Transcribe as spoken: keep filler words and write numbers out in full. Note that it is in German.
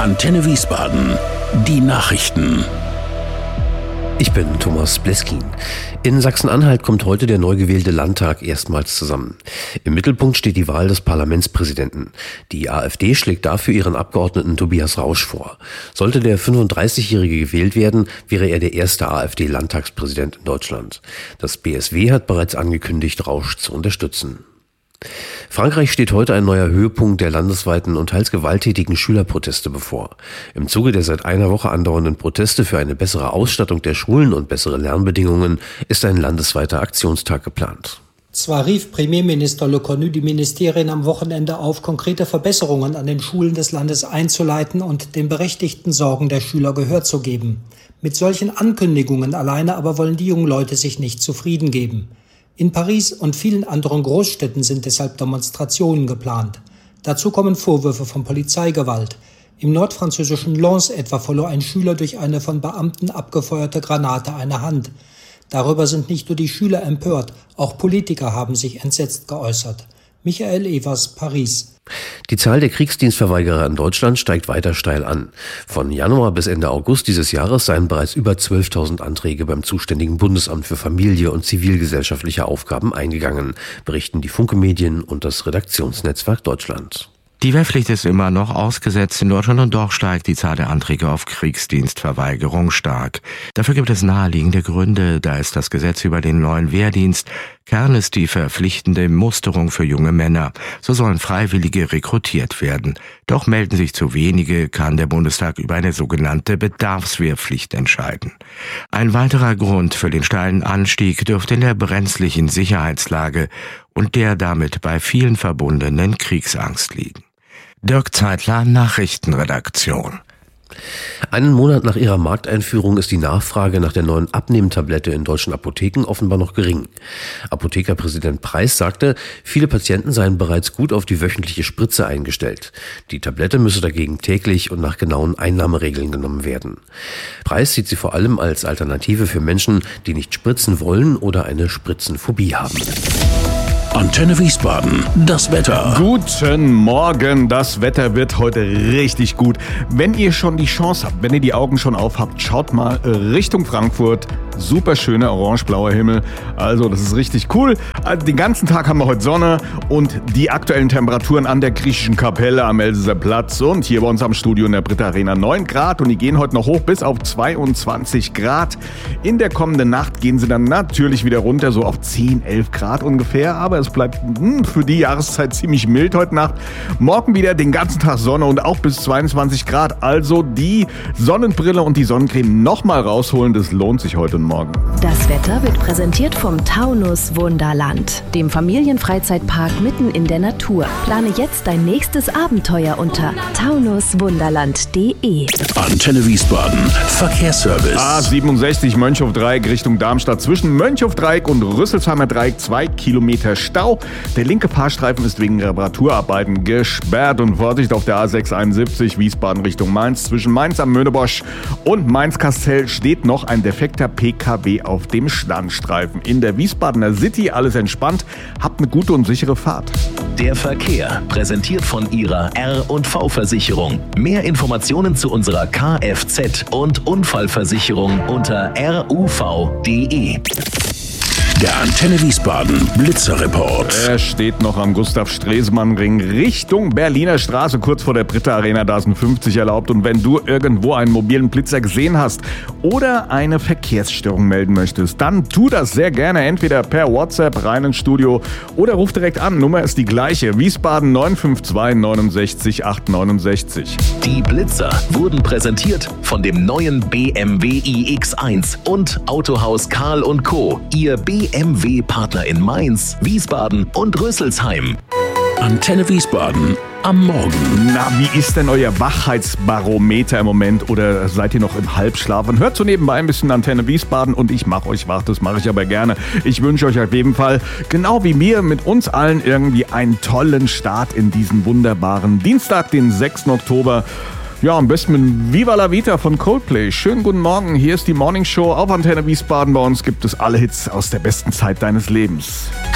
Antenne Wiesbaden. Die Nachrichten. Ich bin Thomas Bleskin. In Sachsen-Anhalt kommt heute der neu gewählte Landtag erstmals zusammen. Im Mittelpunkt steht die Wahl des Parlamentspräsidenten. Die AfD schlägt dafür ihren Abgeordneten Tobias Rausch vor. Sollte der fünfunddreißigjährige gewählt werden, wäre er der erste AfD-Landtagspräsident in Deutschland. Das B S W hat bereits angekündigt, Rausch zu unterstützen. Frankreich steht heute ein neuer Höhepunkt der landesweiten und teils gewalttätigen Schülerproteste bevor. Im Zuge der seit einer Woche andauernden Proteste für eine bessere Ausstattung der Schulen und bessere Lernbedingungen ist ein landesweiter Aktionstag geplant. Zwar rief Premierminister Le Cornu die Ministerien am Wochenende auf, konkrete Verbesserungen an den Schulen des Landes einzuleiten und den berechtigten Sorgen der Schüler Gehör zu geben. Mit solchen Ankündigungen alleine aber wollen die jungen Leute sich nicht zufrieden geben. In Paris und vielen anderen Großstädten sind deshalb Demonstrationen geplant. Dazu kommen Vorwürfe von Polizeigewalt. Im nordfranzösischen Lens etwa verlor ein Schüler durch eine von Beamten abgefeuerte Granate eine Hand. Darüber sind nicht nur die Schüler empört, auch Politiker haben sich entsetzt geäußert. Michael Evers, Paris. Die Zahl der Kriegsdienstverweigerer in Deutschland steigt weiter steil an. Von Januar bis Ende August dieses Jahres seien bereits über zwölftausend Anträge beim zuständigen Bundesamt für Familie und zivilgesellschaftliche Aufgaben eingegangen, berichten die Funke-Medien und das Redaktionsnetzwerk Deutschland. Die Wehrpflicht ist immer noch ausgesetzt in Deutschland und doch steigt die Zahl der Anträge auf Kriegsdienstverweigerung stark. Dafür gibt es naheliegende Gründe, da ist das Gesetz über den neuen Wehrdienst. Kern ist die verpflichtende Musterung für junge Männer. So sollen Freiwillige rekrutiert werden. Doch melden sich zu wenige, kann der Bundestag über eine sogenannte Bedarfswehrpflicht entscheiden. Ein weiterer Grund für den steilen Anstieg dürfte in der brenzlichen Sicherheitslage und der damit bei vielen verbundenen Kriegsangst liegen. Dirk Zeitler, Nachrichtenredaktion. Einen Monat nach ihrer Markteinführung ist die Nachfrage nach der neuen Abnehmtablette in deutschen Apotheken offenbar noch gering. Apothekerpräsident Preis sagte, viele Patienten seien bereits gut auf die wöchentliche Spritze eingestellt. Die Tablette müsse dagegen täglich und nach genauen Einnahmeregeln genommen werden. Preis sieht sie vor allem als Alternative für Menschen, die nicht spritzen wollen oder eine Spritzenphobie haben. Antenne Wiesbaden, das Wetter. Guten Morgen, das Wetter wird heute richtig gut. Wenn ihr schon die Chance habt, wenn ihr die Augen schon auf habt, schaut mal Richtung Frankfurt. Super schöner orange-blauer Himmel, also das ist richtig cool. Also den ganzen Tag haben wir heute Sonne und die aktuellen Temperaturen an der griechischen Kapelle am Elsässer Platz und hier bei uns am Studio in der Britta Arena neun Grad und die gehen heute noch hoch bis auf zweiundzwanzig Grad. In der kommenden Nacht gehen sie dann natürlich wieder runter, so auf zehn, elf Grad ungefähr, aber es bleibt mh, für die Jahreszeit ziemlich mild heute Nacht. Morgen wieder den ganzen Tag Sonne und auch bis zweiundzwanzig Grad, also die Sonnenbrille und die Sonnencreme nochmal rausholen, das lohnt sich heute Morgen. Das Wetter wird präsentiert vom Taunus Wunderland, dem Familienfreizeitpark mitten in der Natur. Plane jetzt dein nächstes Abenteuer unter taunus wunderland punkt de. Antenne Wiesbaden, Verkehrsservice. A siebenundsechzig Mönchhof-Dreieck Richtung Darmstadt. Zwischen Mönchhof-Dreieck und Rüsselsheimer Dreieck zwei Kilometer Stau. Der linke Fahrstreifen ist wegen Reparaturarbeiten gesperrt. Und Vorsicht auf der A sechshunderteinundsiebzig Wiesbaden Richtung Mainz. Zwischen Mainz am Möhnebosch und Mainz-Kastell steht noch ein defekter P K W auf dem Standstreifen. In der Wiesbadener City alles entspannt. Habt eine gute und sichere Fahrt. Der Verkehr, präsentiert von Ihrer R und V-Versicherung. Mehr Informationen zu unserer Kfz- und Unfallversicherung unter r u v punkt de. Der Antenne Wiesbaden Blitzerreport. Er steht noch am Gustav-Stresemann-Ring Richtung Berliner Straße, kurz vor der Britta Arena. Da ist ein fünfzig erlaubt. Und wenn du irgendwo einen mobilen Blitzer gesehen hast oder eine Verkehrsstörung melden möchtest, dann tu das sehr gerne. Entweder per WhatsApp rein ins Studio oder ruf direkt an. Nummer ist die gleiche. Wiesbaden neun fünf zwei neun sechs acht neun sechs. Die Blitzer wurden präsentiert von dem neuen B M W i X eins und Autohaus Karl und Co. Ihr B M W-Partner in Mainz, Wiesbaden und Rüsselsheim. Antenne Wiesbaden am Morgen. Na, wie ist denn euer Wachheitsbarometer im Moment? Oder seid ihr noch im Halbschlaf? Und hört so nebenbei ein bisschen Antenne Wiesbaden und ich mache euch wach, das mache ich aber gerne. Ich wünsche euch auf jeden Fall, genau wie mir, mit uns allen irgendwie einen tollen Start in diesen wunderbaren Dienstag, den sechsten Oktober. Ja, am besten mit Viva la Vita von Coldplay. Schönen guten Morgen, hier ist die Morning Show auf Antenne Wiesbaden. Bei uns gibt es alle Hits aus der besten Zeit deines Lebens.